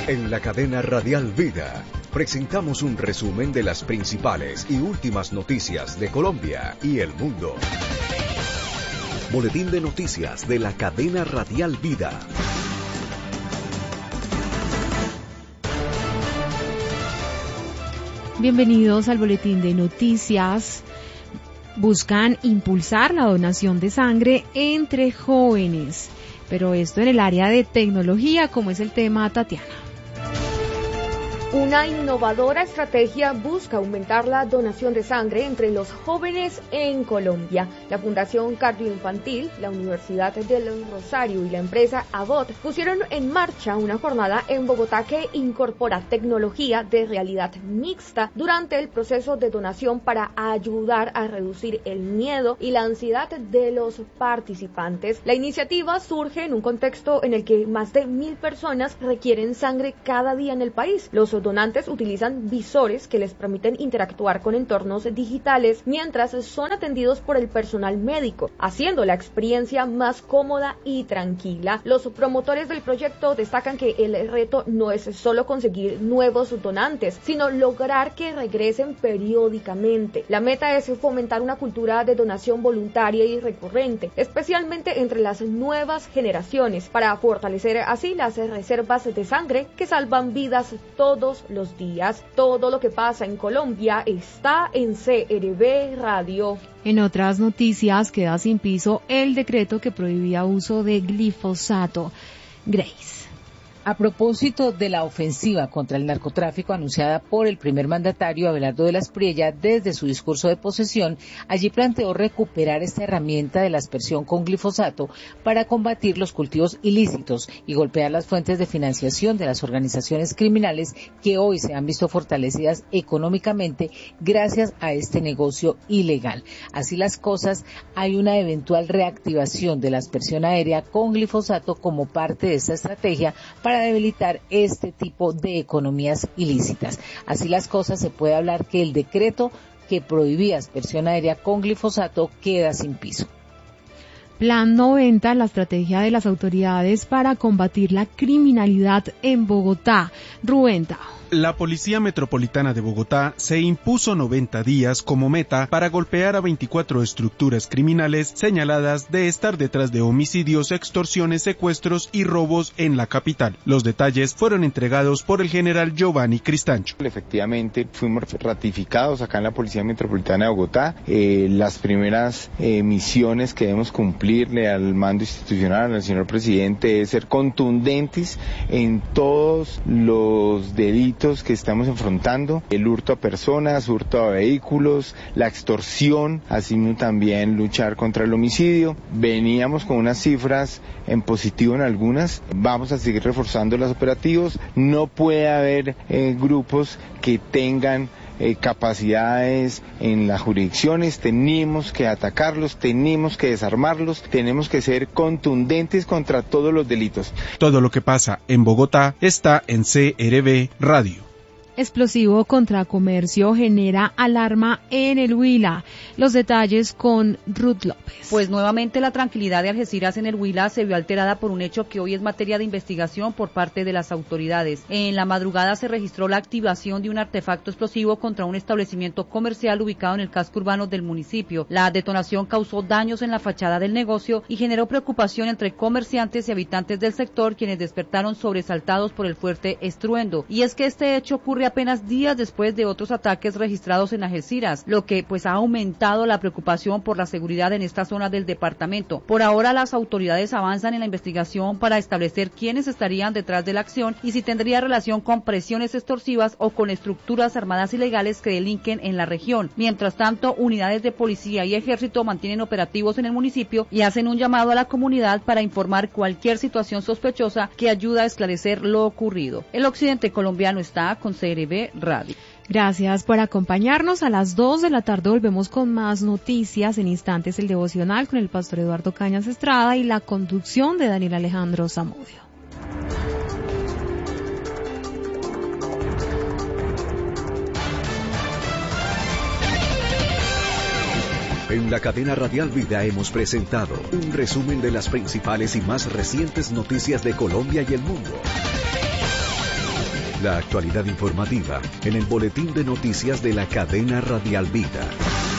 En la cadena Radial Vida presentamos un resumen de las principales y últimas noticias de Colombia y el mundo. Boletín de noticias de la cadena Radial Vida. Bienvenidos al boletín de noticias. Buscan impulsar la donación de sangre entre jóvenes, pero esto en el área de tecnología, como es el tema, Tatiana. Una innovadora estrategia busca aumentar la donación de sangre entre los jóvenes en Colombia. La Fundación Cardioinfantil, la Universidad del Rosario y la empresa Abbott pusieron en marcha una jornada en Bogotá que incorpora tecnología de realidad mixta durante el proceso de donación para ayudar a reducir el miedo y la ansiedad de los participantes. La iniciativa surge en un contexto en el que más de 1.000 personas requieren sangre cada día en el país. Los donantes utilizan visores que les permiten interactuar con entornos digitales mientras son atendidos por el personal médico, haciendo la experiencia más cómoda y tranquila. Los promotores del proyecto destacan que el reto no es solo conseguir nuevos donantes, sino lograr que regresen periódicamente. La meta es fomentar una cultura de donación voluntaria y recurrente, especialmente entre las nuevas generaciones, para fortalecer así las reservas de sangre que salvan vidas todos los días. Todo lo que pasa en Colombia está en CRB Radio. En otras noticias, queda sin piso el decreto que prohibía uso de glifosato. Grace. A propósito de la ofensiva contra el narcotráfico anunciada por el primer mandatario Abelardo de la Espriella desde su discurso de posesión, allí planteó recuperar esta herramienta de la aspersión con glifosato para combatir los cultivos ilícitos y golpear las fuentes de financiación de las organizaciones criminales que hoy se han visto fortalecidas económicamente gracias a este negocio ilegal. Así las cosas, hay una eventual reactivación de la aspersión aérea con glifosato como parte de esta estrategia para debilitar este tipo de economías ilícitas. Así las cosas, se puede hablar que el decreto que prohibía aspersión aérea con glifosato queda sin piso. Plan 90, la estrategia de las autoridades para combatir la criminalidad en Bogotá. Rubén Tajo. La Policía Metropolitana de Bogotá se impuso 90 días como meta para golpear a 24 estructuras criminales señaladas de estar detrás de homicidios, extorsiones, secuestros y robos en la capital. Los detalles fueron entregados por el general Giovanni Cristancho. Efectivamente, fuimos ratificados acá en la Policía Metropolitana de Bogotá. Las primeras misiones que debemos cumplirle al mando institucional, al señor presidente, es ser contundentes en todos los delitos que estamos enfrentando: el hurto a personas, hurto a vehículos, la extorsión, asimismo también luchar contra el homicidio. Veníamos con unas cifras en positivo en algunas, vamos a seguir reforzando los operativos. No puede haber grupos que tengan capacidades en las jurisdicciones. Tenemos que atacarlos, tenemos que desarmarlos, tenemos que ser contundentes contra todos los delitos. Todo lo que pasa en Bogotá está en CRB Radio. Explosivo contra comercio genera alarma en el Huila. Los detalles con Ruth López. Pues nuevamente la tranquilidad de Algeciras en el Huila se vio alterada por un hecho que hoy es materia de investigación por parte de las autoridades. En la madrugada se registró la activación de un artefacto explosivo contra un establecimiento comercial ubicado en el casco urbano del municipio. La detonación causó daños en la fachada del negocio y generó preocupación entre comerciantes y habitantes del sector, quienes despertaron sobresaltados por el fuerte estruendo. Y es que este hecho ocurre apenas días después de otros ataques registrados en Algeciras, lo que pues ha aumentado la preocupación por la seguridad en esta zona del departamento. Por ahora las autoridades avanzan en la investigación para establecer quiénes estarían detrás de la acción y si tendría relación con presiones extorsivas o con estructuras armadas ilegales que delinquen en la región. Mientras tanto, unidades de policía y ejército mantienen operativos en el municipio y hacen un llamado a la comunidad para informar cualquier situación sospechosa que ayuda a esclarecer lo ocurrido. El occidente colombiano está con CRB Radio. Gracias por acompañarnos. A las 2 de la tarde volvemos con más noticias. En instantes el devocional con el pastor Eduardo Cañas Estrada y la conducción de Daniel Alejandro Zamudio. En la cadena Radial Vida hemos presentado un resumen de las principales y más recientes noticias de Colombia y el mundo. La actualidad informativa en el boletín de noticias de la cadena Radial Vida.